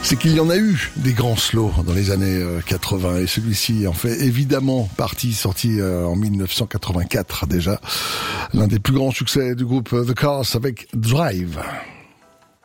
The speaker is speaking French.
c'est qu'il y en a eu des grands slows dans les années 80 et celui-ci en fait évidemment partie, sorti en 1984 déjà. L'un des plus grands succès du groupe The Cars avec Drive.